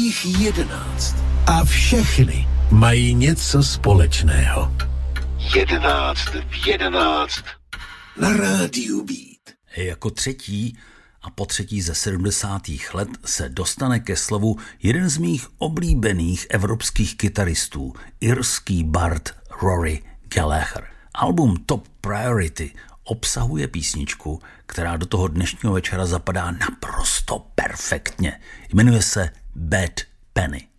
jich 11 a všechny mají něco společného. 11 v 11 na rádiu Beat. Jako třetí a potřetí ze 70. let se dostane ke slovu jeden z mých oblíbených evropských kytaristů, irský bard Rory Gallagher. Album Top Priority obsahuje písničku, která do toho dnešního večera zapadá naprosto perfektně. Jmenuje se Bad Penny.